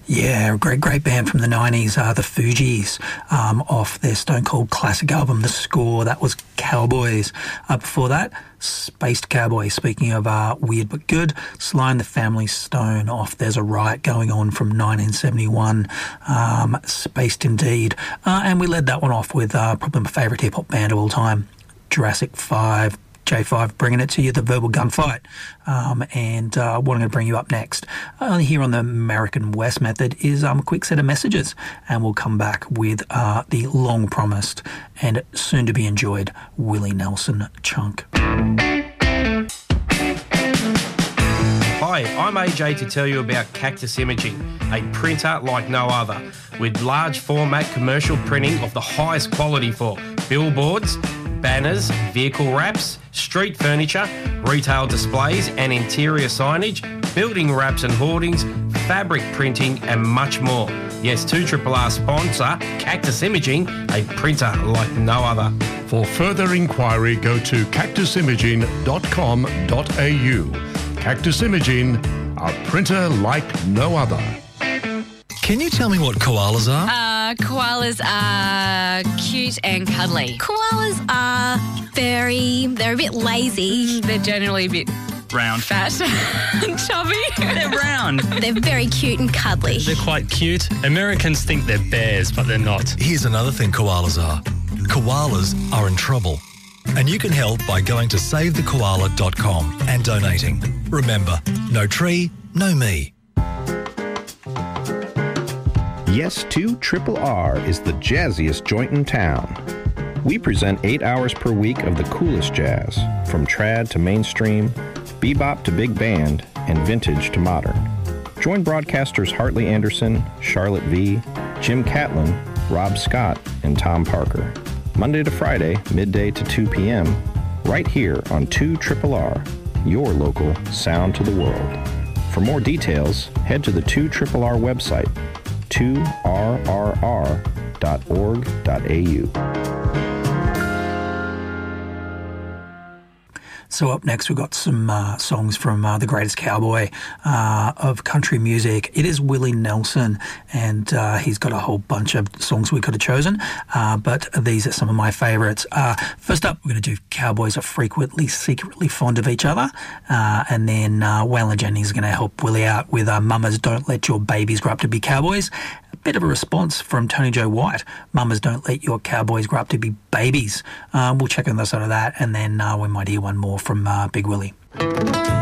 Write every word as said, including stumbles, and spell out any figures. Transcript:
Yeah, a great, great band from the nineties, uh, the Fugees, um, off their Stone Cold classic album, The Score. That was Cowboys. Uh, before that, Spaced Cowboy. Speaking of uh, weird but good, Sly and the Family Stone off There's a Riot Going On from nineteen seventy-one. Um, spaced indeed. Uh, and we led that one off with uh, probably my favourite hip-hop band of all time, Jurassic five. J five bringing it to you, the Verbal Gunfight. Um, and uh, what I'm going to bring you up next uh, here on the American West Method is um, a quick set of messages, and we'll come back with uh, the long-promised and soon-to-be-enjoyed Willie Nelson chunk. Hi, I'm A J to tell you about Cactus Imaging, a printer like no other, with large format commercial printing of the highest quality for billboards, banners, vehicle wraps, street furniture, retail displays and interior signage, building wraps and hoardings, fabric printing and much more. Yes, two R R R sponsor, Cactus Imaging, a printer like no other. For further inquiry, go to cactus imaging dot com dot a u. Cactus Imaging, a printer like no other. Can you tell me what koalas are? Uh, koalas are cute and cuddly. Koalas are very, they're a bit lazy. They're generally a bit round, fat, and chubby. They're round. They're very cute and cuddly. They're quite cute. Americans think they're bears, but they're not. Here's another thing koalas are. Koalas are in trouble. And you can help by going to save the koala dot com and donating. Remember, no tree, no me. Yes to Triple R is the jazziest joint in town. We present eight hours per week of the coolest jazz, from trad to mainstream, bebop to big band, and vintage to modern. Join broadcasters Hartley Anderson, Charlotte V, Jim Catlin, Rob Scott, and Tom Parker. Monday to Friday, midday to two p.m., right here on two R R R, your local sound to the world. For more details, head to the two R R R website, two R R R dot org dot a u. So up next, we've got some uh, songs from uh, the greatest cowboy uh, of country music. It is Willie Nelson, and uh, he's got a whole bunch of songs we could have chosen, uh, but these are some of my favourites. Uh, first up, we're going to do Cowboys Are Frequently Secretly Fond of Each Other, uh, and then uh, Waylon Jennings is going to help Willie out with uh, Mamas Don't Let Your Babies Grow Up to Be Cowboys. A bit of a response from Tony Joe White. Mamas Don't Let Your Cowboys Grow Up to Be Babies. Um, we'll check on the side of that, and then uh, we might hear one more from uh, Big Willie.